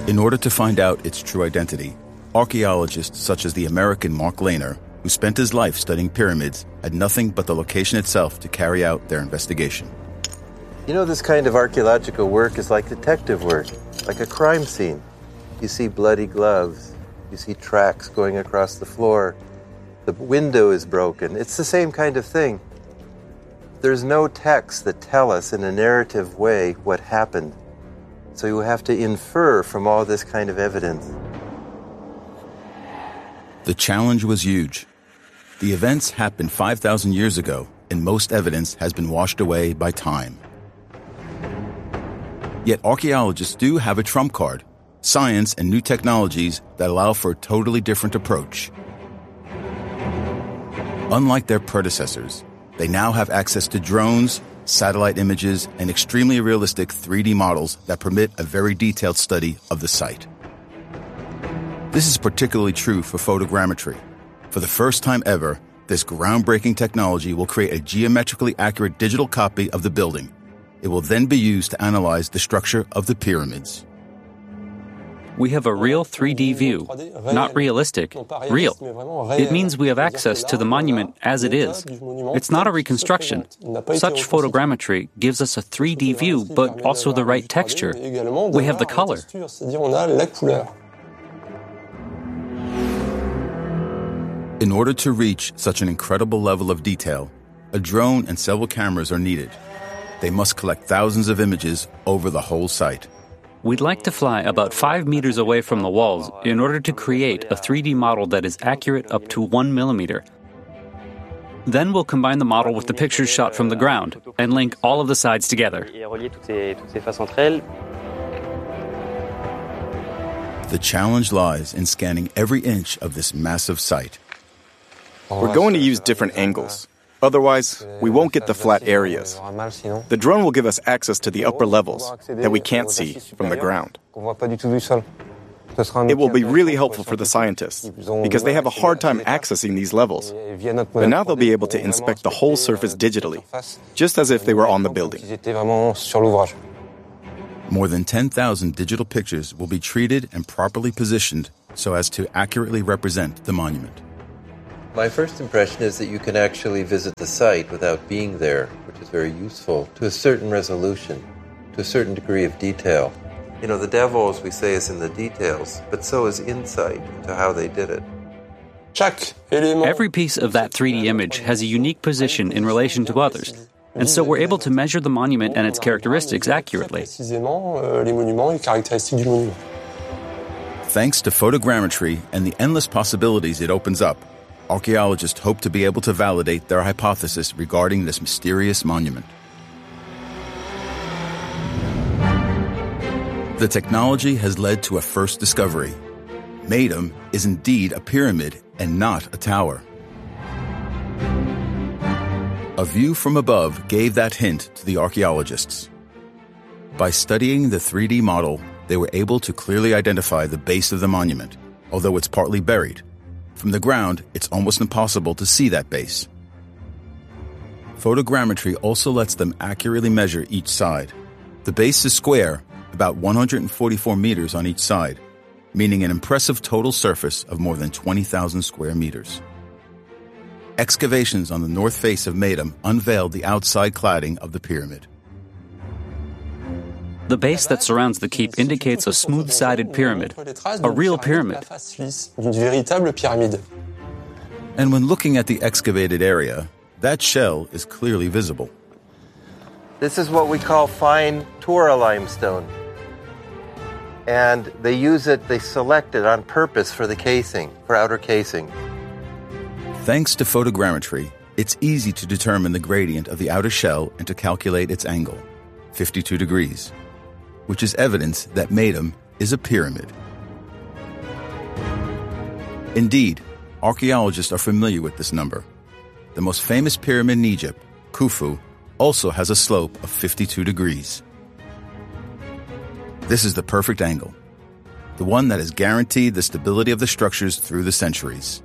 In order to find out its true identity, archaeologists such as the American Mark Lehner, who spent his life studying pyramids, had nothing but the location itself to carry out their investigation. You know, this kind of archaeological work is like detective work, like a crime scene. You see bloody gloves, you see tracks going across the floor, the window is broken. It's the same kind of thing. There's no texts that tell us in a narrative way what happened. So you have to infer from all this kind of evidence. The challenge was huge. The events happened 5,000 years ago, and most evidence has been washed away by time. Yet archaeologists do have a trump card: science and new technologies that allow for a totally different approach. Unlike their predecessors, they now have access to drones, satellite images, and extremely realistic 3D models that permit a very detailed study of the site. This is particularly true for photogrammetry. For the first time ever, this groundbreaking technology will create a geometrically accurate digital copy of the building. It will then be used to analyze the structure of the pyramids. We have a real 3D view, not realistic, real. It means we have access to the monument as it is. It's not a reconstruction. Such photogrammetry gives us a 3D view, but also the right texture. We have the color. In order to reach such an incredible level of detail, a drone and several cameras are needed. They must collect thousands of images over the whole site. We'd like to fly about 5 meters away from the walls in order to create a 3D model that is accurate up to 1 millimeter. Then we'll combine the model with the pictures shot from the ground and link all of the sides together. The challenge lies in scanning every inch of this massive site. We're going to use different angles. Otherwise, we won't get the flat areas. The drone will give us access to the upper levels that we can't see from the ground. It will be really helpful for the scientists because they have a hard time accessing these levels. But now they'll be able to inspect the whole surface digitally, just as if they were on the building. More than 10,000 digital pictures will be treated and properly positioned so as to accurately represent the monument. My first impression is that you can actually visit the site without being there, which is very useful to a certain resolution, to a certain degree of detail. You know, the devil, as we say, is in the details, but so is insight into how they did it. Every piece of that 3D image has a unique position in relation to others, and so we're able to measure the monument and its characteristics accurately. Thanks to photogrammetry and the endless possibilities it opens up, archaeologists hope to be able to validate their hypothesis regarding this mysterious monument. The technology has led to a first discovery. Meidum is indeed a pyramid and not a tower. A view from above gave that hint to the archaeologists. By studying the 3D model, they were able to clearly identify the base of the monument, although it's partly buried. From the ground, it's almost impossible to see that base. Photogrammetry also lets them accurately measure each side. The base is square, about 144 meters on each side, meaning an impressive total surface of more than 20,000 square meters. Excavations on the north face of Meidum unveiled the outside cladding of the pyramid. The base that surrounds the keep indicates a smooth-sided pyramid, a real pyramid. And when looking at the excavated area, that shell is clearly visible. This is what we call fine Tura limestone. And they select it on purpose for the casing, for outer casing. Thanks to photogrammetry, it's easy to determine the gradient of the outer shell and to calculate its angle, 52 degrees, which is evidence that Meidum is a pyramid. Indeed, archaeologists are familiar with this number. The most famous pyramid in Egypt, Khufu, also has a slope of 52 degrees. This is the perfect angle, the one that has guaranteed the stability of the structures through the centuries.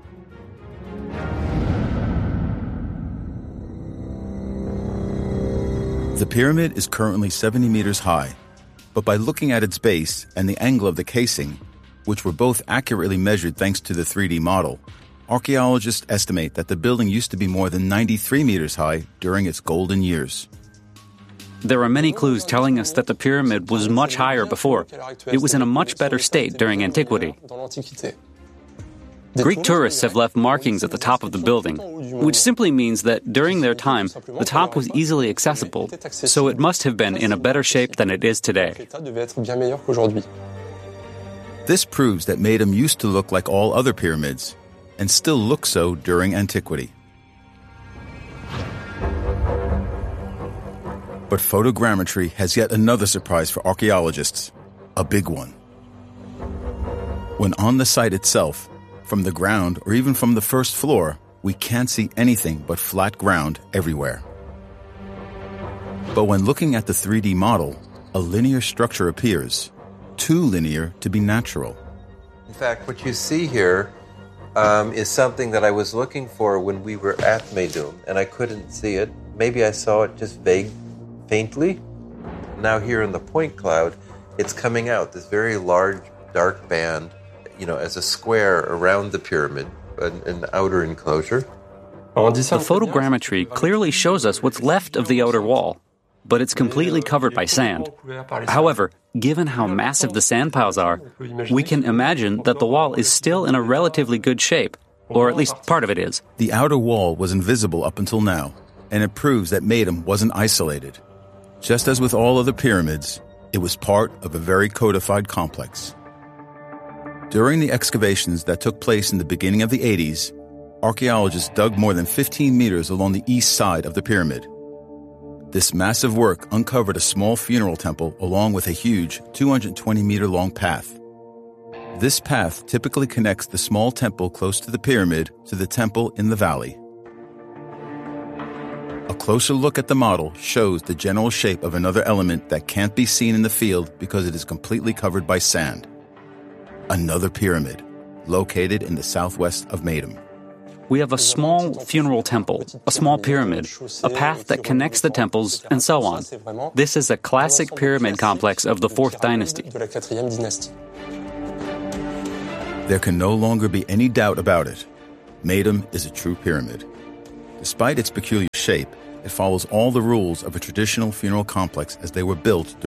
The pyramid is currently 70 meters high. But by looking at its base and the angle of the casing, which were both accurately measured thanks to the 3D model, archaeologists estimate that the building used to be more than 93 meters high during its golden years. There are many clues telling us that the pyramid was much higher before. It was in a much better state during antiquity. Greek tourists have left markings at the top of the building, which simply means that during their time, the top was easily accessible, so it must have been in a better shape than it is today. This proves that Meidum used to look like all other pyramids, and still look so during antiquity. But photogrammetry has yet another surprise for archaeologists, a big one. When on the site itself, from the ground or even from the first floor, we can't see anything but flat ground everywhere. But when looking at the 3D model, a linear structure appears, too linear to be natural. In fact, what you see here is something that I was looking for when we were at Meidum, and I couldn't see it. Maybe I saw it just faintly. Now here in the point cloud, it's coming out, this very large, dark band, as a square around the pyramid, an outer enclosure. The photogrammetry clearly shows us what's left of the outer wall, but it's completely covered by sand. However, given how massive the sand piles are, we can imagine that the wall is still in a relatively good shape, or at least part of it is. The outer wall was invisible up until now, and it proves that Meidum wasn't isolated. Just as with all other pyramids, it was part of a very codified complex. During the excavations that took place in the beginning of the 80s, archaeologists dug more than 15 meters along the east side of the pyramid. This massive work uncovered a small funeral temple along with a huge 220-meter-long path. This path typically connects the small temple close to the pyramid to the temple in the valley. A closer look at the model shows the general shape of another element that can't be seen in the field because it is completely covered by sand. Another pyramid, located in the southwest of Meidum. We have a small funeral temple, a small pyramid, a path that connects the temples, and so on. This is a classic pyramid complex of the 4th dynasty. There can no longer be any doubt about it. Meidum is a true pyramid. Despite its peculiar shape, it follows all the rules of a traditional funeral complex as they were built